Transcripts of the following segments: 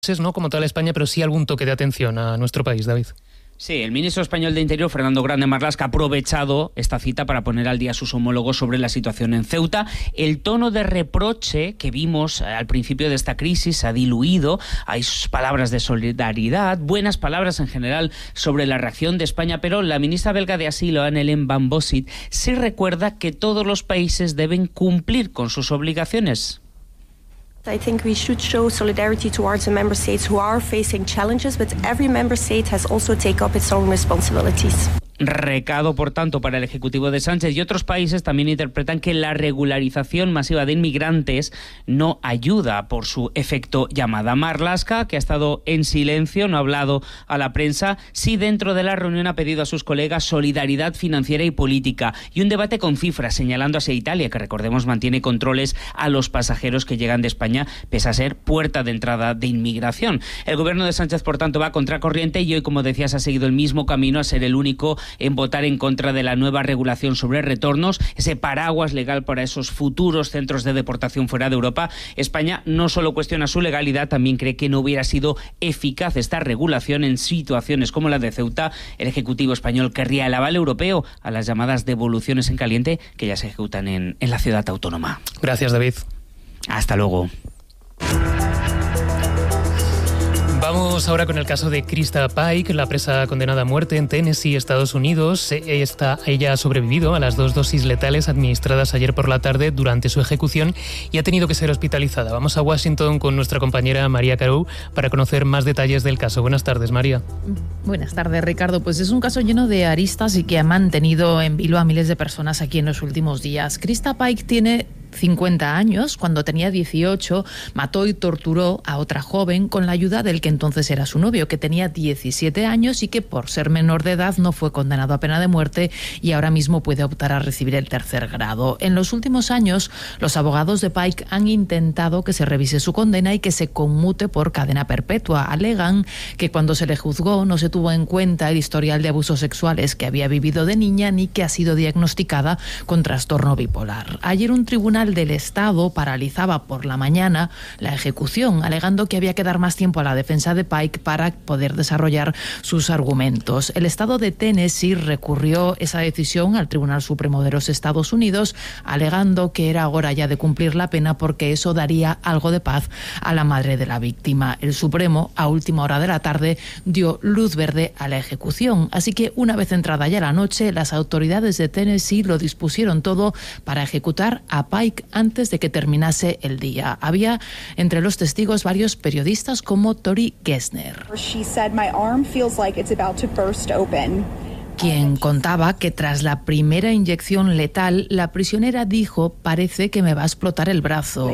no como tal a España, pero sí algún toque de atención a nuestro país, David. Sí, el ministro español de Interior, Fernando Grande Marlaska, ha aprovechado esta cita para poner al día a sus homólogos sobre la situación en Ceuta. El tono de reproche que vimos al principio de esta crisis ha diluido. Hay palabras de solidaridad, buenas palabras en general sobre la reacción de España, pero la ministra belga de Asilo, Anne-Hélène Van Bossit, sí recuerda que todos los países deben cumplir con sus obligaciones. I think we should show solidarity towards the member states who are facing challenges, but every member state has also taken up its own responsibilities. Recado, por tanto, para el Ejecutivo de Sánchez, y otros países también interpretan que la regularización masiva de inmigrantes no ayuda por su efecto llamada. Marlaska, que ha estado en silencio, no ha hablado a la prensa, sí dentro de la reunión ha pedido a sus colegas solidaridad financiera y política y un debate con cifras, señalando hacia Italia, que recordemos mantiene controles a los pasajeros que llegan de España, pese a ser puerta de entrada de inmigración. El gobierno de Sánchez, por tanto, va a contracorriente y hoy, como decías, ha seguido el mismo camino, a ser el único en votar en contra de la nueva regulación sobre retornos, ese paraguas legal para esos futuros centros de deportación fuera de Europa. España no solo cuestiona su legalidad, también cree que no hubiera sido eficaz esta regulación en situaciones como la de Ceuta. El Ejecutivo español querría el aval europeo a las llamadas devoluciones en caliente que ya se ejecutan en la ciudad autónoma. Gracias, David. Hasta luego. Vamos ahora con el caso de Krista Pike, la presa condenada a muerte en Tennessee, Estados Unidos. Ella ha sobrevivido a las 2 dosis letales administradas ayer por la tarde durante su ejecución y ha tenido que ser hospitalizada. Vamos a Washington con nuestra compañera María Carou para conocer más detalles del caso. Buenas tardes, María. Buenas tardes, Ricardo. Pues es un caso lleno de aristas y que ha mantenido en vilo a miles de personas aquí en los últimos días. Krista Pike tiene 50 años, cuando tenía 18, mató y torturó a otra joven con la ayuda del que entonces era su novio, que tenía 17 años y que por ser menor de edad no fue condenado a pena de muerte y ahora mismo puede optar a recibir el tercer grado. En los últimos años, los abogados de Pike han intentado que se revise su condena y que se conmute por cadena perpetua. Alegan que cuando se le juzgó no se tuvo en cuenta el historial de abusos sexuales que había vivido de niña ni que ha sido diagnosticada con trastorno bipolar. Ayer un tribunal del Estado paralizaba por la mañana la ejecución, alegando que había que dar más tiempo a la defensa de Pike para poder desarrollar sus argumentos. El Estado de Tennessee recurrió esa decisión al Tribunal Supremo de los Estados Unidos, alegando que era hora ya de cumplir la pena porque eso daría algo de paz a la madre de la víctima. El Supremo, a última hora de la tarde, dio luz verde a la ejecución. Así que, una vez entrada ya la noche, las autoridades de Tennessee lo dispusieron todo para ejecutar a Pike antes de que terminase el día. Había entre los testigos varios periodistas como Tori Gessner, quien contaba que tras la primera inyección letal, la prisionera dijo: parece que me va a explotar el brazo.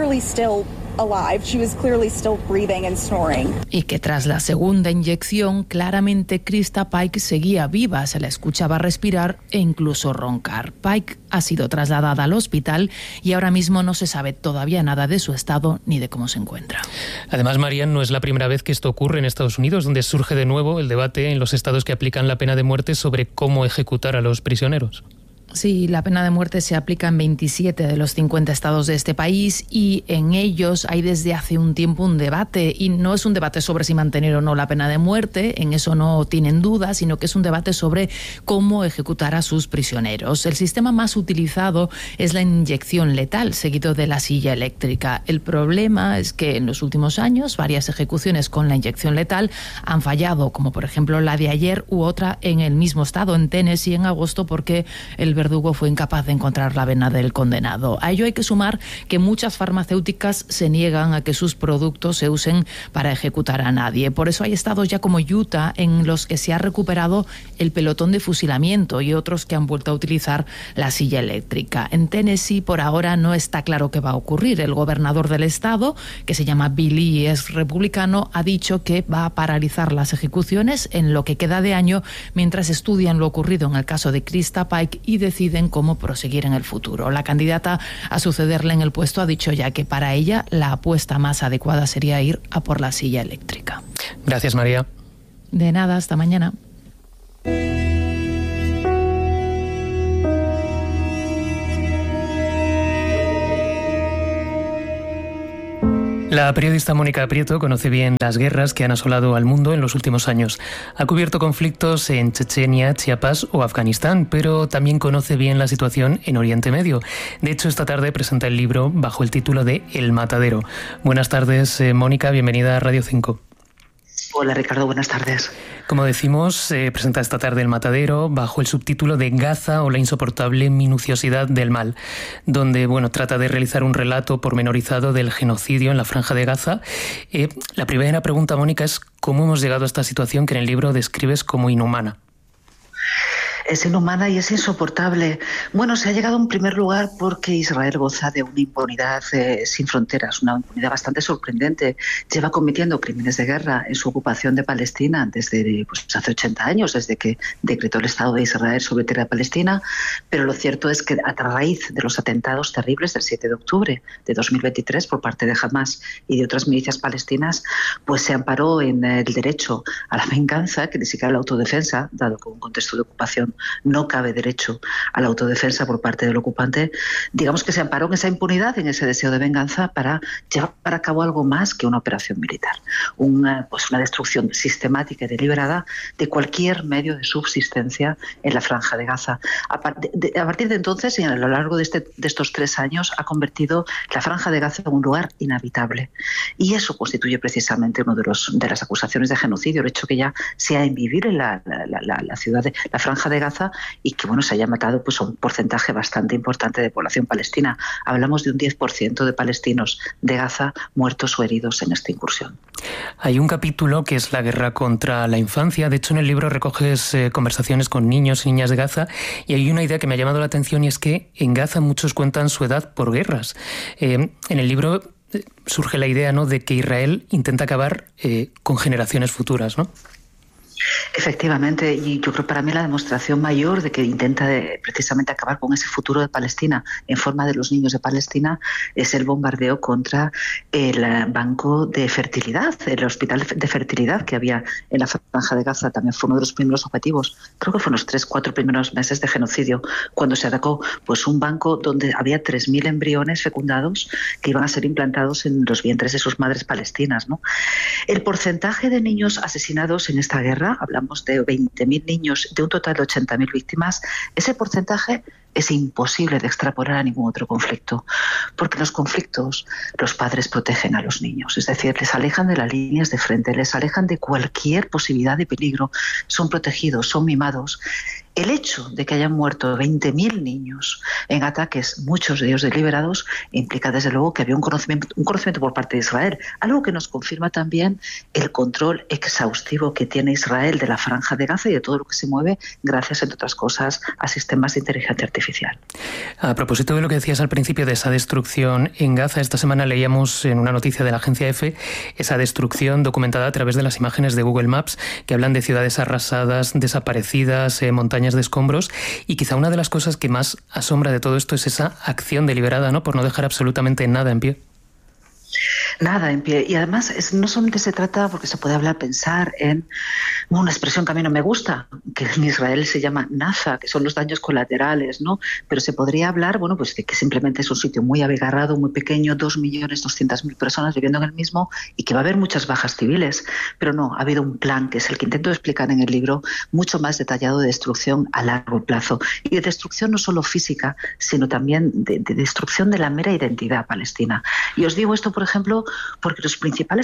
Y que tras la segunda inyección, claramente Krista Pike seguía viva, se la escuchaba respirar e incluso roncar. Pike ha sido trasladada al hospital y ahora mismo no se sabe todavía nada de su estado ni de cómo se encuentra. Además, María, no es la primera vez que esto ocurre en Estados Unidos, donde surge de nuevo el debate en los estados que aplican la pena de muerte sobre cómo ejecutar a los prisioneros. Sí, la pena de muerte se aplica en 27 de los 50 estados de este país y en ellos hay desde hace un tiempo un debate, y no es un debate sobre si mantener o no la pena de muerte, en eso no tienen dudas, sino que es un debate sobre cómo ejecutar a sus prisioneros. El sistema más utilizado es la inyección letal, seguido de la silla eléctrica. El problema es que en los últimos años varias ejecuciones con la inyección letal han fallado, como por ejemplo la de ayer u otra en el mismo estado, en Tennessee, en agosto, porque el verdugo fue incapaz de encontrar la vena del condenado. A ello hay que sumar que muchas farmacéuticas se niegan a que sus productos se usen para ejecutar a nadie. Por eso hay estados ya como Utah en los que se ha recuperado el pelotón de fusilamiento y otros que han vuelto a utilizar la silla eléctrica. En Tennessee por ahora no está claro qué va a ocurrir. El gobernador del estado, que se llama Bill Lee y es republicano, ha dicho que va a paralizar las ejecuciones en lo que queda de año mientras estudian lo ocurrido en el caso de Krista Pike y deciden cómo proseguir en el futuro. La candidata a sucederle en el puesto ha dicho ya que para ella la apuesta más adecuada sería ir a por la silla eléctrica. Gracias, María. De nada, hasta mañana. La periodista Mónica Prieto conoce bien las guerras que han asolado al mundo en los últimos años. Ha cubierto conflictos en Chechenia, Chiapas o Afganistán, pero también conoce bien la situación en Oriente Medio. De hecho, esta tarde presenta el libro bajo el título de El Matadero. Buenas tardes, Mónica, bienvenida a Radio 5. Hola Ricardo, buenas tardes. Como decimos, presenta esta tarde El Matadero bajo el subtítulo de Gaza o la insoportable minuciosidad del mal, donde trata de realizar un relato pormenorizado del genocidio en la Franja de Gaza. La primera pregunta, Mónica, es ¿cómo hemos llegado a esta situación que en el libro describes como inhumana? Es inhumana y es insoportable. Se ha llegado en primer lugar porque Israel goza de una impunidad sin fronteras, una impunidad bastante sorprendente. Lleva cometiendo crímenes de guerra en su ocupación de Palestina desde hace 80 años, desde que decretó el Estado de Israel sobre tierra de Palestina, pero lo cierto es que a raíz de los atentados terribles del 7 de octubre de 2023 por parte de Hamás y de otras milicias palestinas, se amparó en el derecho a la venganza, que ni siquiera la autodefensa, dado que en un contexto de ocupación no cabe derecho a la autodefensa por parte del ocupante. Digamos que se amparó en esa impunidad, en ese deseo de venganza, para llevar a cabo algo más que una operación militar, una destrucción sistemática y deliberada de cualquier medio de subsistencia en la Franja de Gaza. A partir de entonces y a lo largo de estos 3 años ha convertido la Franja de Gaza en un lugar inhabitable, y eso constituye precisamente una de las acusaciones de genocidio, el hecho que ya sea invivir en la ciudad de la Franja de Gaza y que se haya matado a un porcentaje bastante importante de población palestina. Hablamos de un 10% de palestinos de Gaza muertos o heridos en esta incursión. Hay un capítulo que es la guerra contra la infancia. De hecho, en el libro recoges conversaciones con niños y niñas de Gaza, y hay una idea que me ha llamado la atención, y es que en Gaza muchos cuentan su edad por guerras. En el libro surge la idea, ¿no?, de que Israel intenta acabar con generaciones futuras, ¿no? Efectivamente, y yo creo para mí la demostración mayor de que intenta precisamente acabar con ese futuro de Palestina en forma de los niños de Palestina es el bombardeo contra el banco de fertilidad, el hospital de fertilidad que había en la Franja de Gaza. También fue uno de los primeros objetivos, creo que fue en los 3-4 primeros meses de genocidio, cuando se atacó un banco donde había 3.000 embriones fecundados que iban a ser implantados en los vientres de sus madres palestinas, ¿no? El porcentaje de niños asesinados en esta guerra, hablamos de 20.000 niños, de un total de 80.000 víctimas, ese porcentaje es imposible de extrapolar a ningún otro conflicto, porque en los conflictos los padres protegen a los niños, es decir, les alejan de las líneas de frente, les alejan de cualquier posibilidad de peligro, son protegidos, son mimados. El hecho de que hayan muerto 20.000 niños en ataques, muchos de ellos deliberados, implica desde luego que había un conocimiento por parte de Israel, algo que nos confirma también el control exhaustivo que tiene Israel de la Franja de Gaza y de todo lo que se mueve gracias, entre otras cosas, a sistemas de inteligencia artificial. A propósito de lo que decías al principio de esa destrucción en Gaza, esta semana leíamos en una noticia de la agencia EFE esa destrucción documentada a través de las imágenes de Google Maps que hablan de ciudades arrasadas, desaparecidas, montañas de escombros, y quizá una de las cosas que más asombra de todo esto es esa acción deliberada, ¿no?, por no dejar absolutamente nada en pie. Nada en pie. Y además no solamente se trata, porque se puede pensar en una expresión que a mí no me gusta, que en Israel se llama naza, que son los daños colaterales, ¿no? Pero se podría hablar, de que simplemente es un sitio muy abigarrado, muy pequeño, 2.200.000 personas viviendo en el mismo, y que va a haber muchas bajas civiles. Pero no, ha habido un plan, que es el que intento explicar en el libro, mucho más detallado de destrucción a largo plazo. Y de destrucción no solo física, sino también de destrucción de la mera identidad palestina. Y os digo esto, por ejemplo, porque todos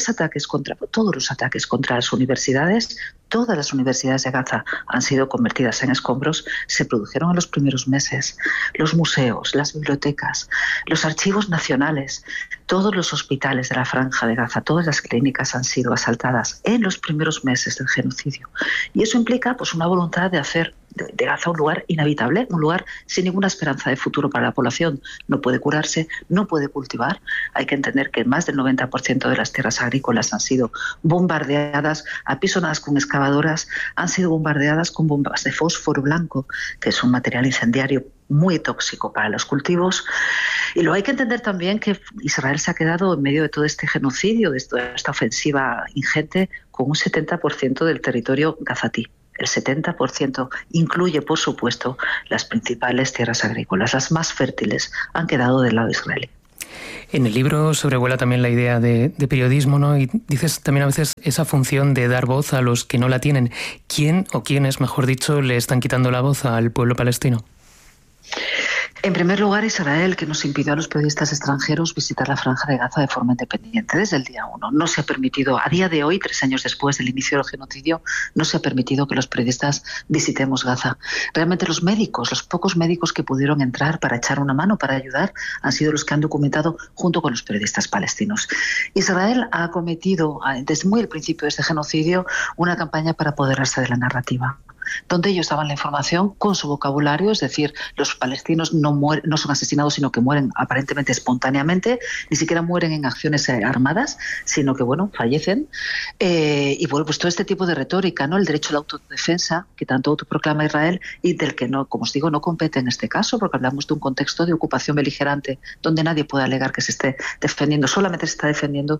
los ataques contra las universidades, todas las universidades de Gaza han sido convertidas en escombros, se produjeron en los primeros meses. Los museos, las bibliotecas, los archivos nacionales, todos los hospitales de la Franja de Gaza, todas las clínicas han sido asaltadas en los primeros meses del genocidio. Y eso implica una voluntad de hacer de Gaza un lugar inhabitable, un lugar sin ninguna esperanza de futuro para la población. No puede curarse, no puede cultivar. Hay que entender que más del 90% de las tierras agrícolas han sido bombardeadas, apisonadas con excavadoras, han sido bombardeadas con bombas de fósforo blanco, que es un material incendiario muy tóxico para los cultivos. Y luego hay que entender también que Israel se ha quedado en medio de todo este genocidio, de toda esta ofensiva ingente, con un 70% del territorio gazatí. El 70% incluye, por supuesto, las principales tierras agrícolas, las más fértiles, han quedado del lado israelí. En el libro sobrevuela también la idea de periodismo, ¿no? Y dices también a veces esa función de dar voz a los que no la tienen. ¿Quién o quiénes, mejor dicho, le están quitando la voz al pueblo palestino? En primer lugar, Israel, que nos impidió a los periodistas extranjeros visitar la Franja de Gaza de forma independiente desde el día 1. No se ha permitido, a día de hoy, 3 años después del inicio del genocidio, no se ha permitido que los periodistas visitemos Gaza. Realmente los médicos, los pocos médicos que pudieron entrar para echar una mano, para ayudar, han sido los que han documentado junto con los periodistas palestinos. Israel ha cometido, desde muy el principio de este genocidio, una campaña para apoderarse de la narrativa, donde ellos daban la información con su vocabulario, es decir, los palestinos no son asesinados, sino que mueren aparentemente espontáneamente, ni siquiera mueren en acciones armadas, sino que, bueno, fallecen. Y bueno, pues todo este tipo de retórica, ¿no? El derecho a la autodefensa, que tanto autoproclama Israel y del que no, como os digo, no compete en este caso, porque hablamos de un contexto de ocupación beligerante, donde nadie puede alegar que se esté defendiendo, solamente se está defendiendo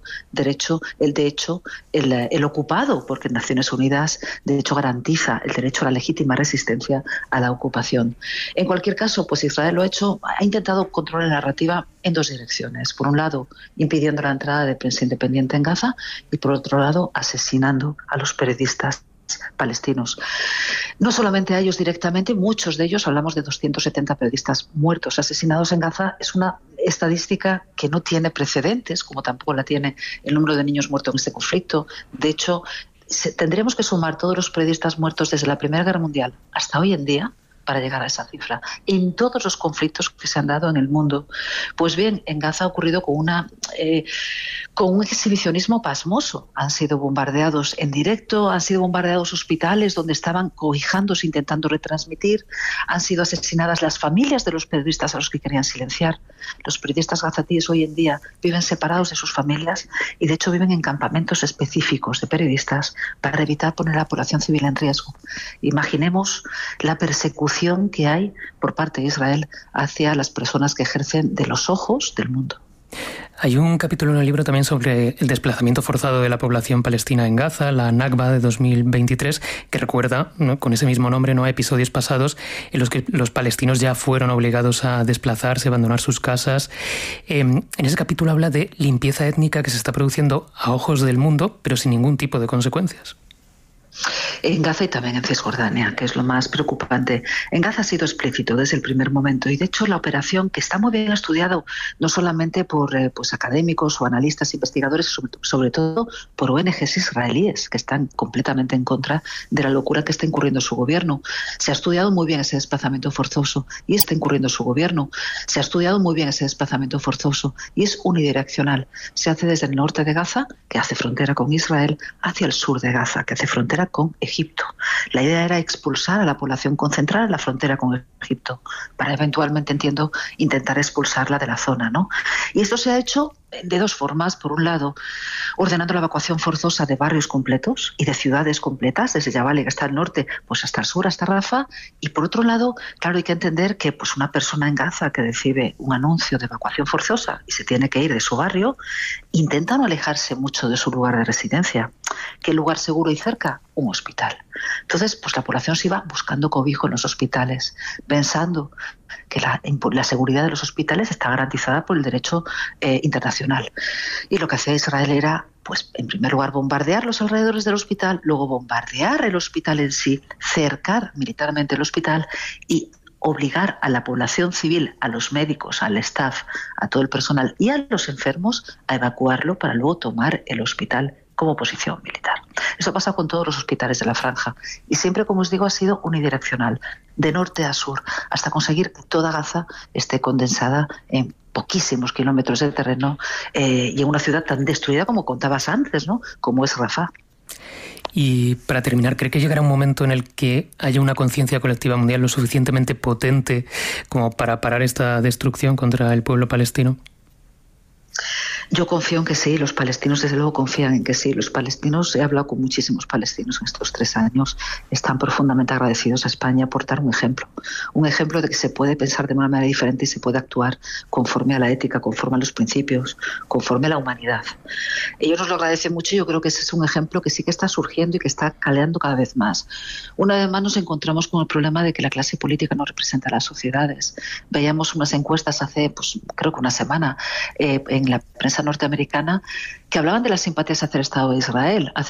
el ocupado, porque Naciones Unidas, de hecho, garantiza el derecho a la legítima resistencia a la ocupación. En cualquier caso, pues Israel ha intentado controlar la narrativa en 2 direcciones. Por un lado, impidiendo la entrada de prensa independiente en Gaza y por otro lado, asesinando a los periodistas palestinos. No solamente a ellos directamente, muchos de ellos, hablamos de 270 periodistas muertos, asesinados en Gaza. Es una estadística que no tiene precedentes, como tampoco la tiene el número de niños muertos en este conflicto. De hecho, tendremos que sumar todos los periodistas muertos desde la Primera Guerra Mundial hasta hoy en día para llegar a esa cifra, en todos los conflictos que se han dado en el mundo. Pues bien, en Gaza ha ocurrido con un exhibicionismo pasmoso. Han sido bombardeados en directo, han sido bombardeados hospitales donde estaban cobijándose, intentando retransmitir, han sido asesinadas las familias de los periodistas a los que querían silenciar. Los periodistas gazatíes hoy en día viven separados de sus familias y de hecho viven en campamentos específicos de periodistas para evitar poner a la población civil en riesgo. Imaginemos la persecución que hay por parte de Israel hacia las personas que ejercen de los ojos del mundo. Hay un capítulo en el libro también sobre el desplazamiento forzado de la población palestina en Gaza, la Nakba de 2023, que recuerda, ¿no?, con ese mismo nombre, ¿no?, a episodios pasados en los que los palestinos ya fueron obligados a desplazarse, a abandonar sus casas. En ese capítulo habla de limpieza étnica que se está produciendo a ojos del mundo, pero sin ningún tipo de consecuencias. En Gaza y también en Cisjordania, que es lo más preocupante. En Gaza ha sido explícito desde el primer momento y de hecho la operación, que está muy bien estudiado no solamente por académicos o analistas, investigadores, sobre todo por ONGs israelíes que están completamente en contra de la locura que está incurriendo su gobierno. Se ha estudiado muy bien ese desplazamiento forzoso y está incurriendo su gobierno. Se ha estudiado muy bien ese desplazamiento forzoso y es unidireccional. Se hace desde el norte de Gaza, que hace frontera con Israel, hacia el sur de Gaza, que hace frontera con Egipto. La idea era expulsar a la población, concentrar en la frontera con Egipto, para eventualmente, entiendo, intentar expulsarla de la zona, ¿no? Y esto se ha hecho de 2 formas. Por un lado, ordenando la evacuación forzosa de barrios completos y de ciudades completas, desde Yabal, que está al norte, pues hasta el sur, hasta Rafah. Y por otro lado, claro, hay que entender que pues una persona en Gaza que recibe un anuncio de evacuación forzosa y se tiene que ir de su barrio, intenta no alejarse mucho de su lugar de residencia. ¿Qué lugar seguro hay cerca? Un hospital. Entonces, pues la población se iba buscando cobijo en los hospitales, pensando que la seguridad de los hospitales está garantizada por el derecho internacional. Y lo que hacía Israel era, pues, en primer lugar, bombardear los alrededores del hospital, luego bombardear el hospital en sí, cercar militarmente el hospital y obligar a la población civil, a los médicos, al staff, a todo el personal y a los enfermos a evacuarlo para luego tomar el hospital como posición militar. Eso pasa con todos los hospitales de la Franja y siempre, como os digo, ha sido unidireccional, de norte a sur, hasta conseguir que toda Gaza esté condensada en poquísimos kilómetros de terreno y en una ciudad tan destruida como contabas antes, ¿no?, como es Rafah. Y para terminar, ¿cree que llegará un momento en el que haya una conciencia colectiva mundial lo suficientemente potente como para parar esta destrucción contra el pueblo palestino? Yo confío en que sí, los palestinos desde luego confían en que sí. Los palestinos, he hablado con muchísimos palestinos en estos 3 años, están profundamente agradecidos a España por dar un ejemplo de que se puede pensar de una manera diferente y se puede actuar conforme a la ética, conforme a los principios, conforme a la humanidad. Ellos nos lo agradecen mucho y yo creo que ese es un ejemplo que sí que está surgiendo y que está caleando cada vez más. Una vez más nos encontramos con el problema de que la clase política no representa a las sociedades. Veíamos unas encuestas hace, creo que una semana, en la prensa norteamericana, que hablaban de las simpatías hacia el Estado de Israel. Hace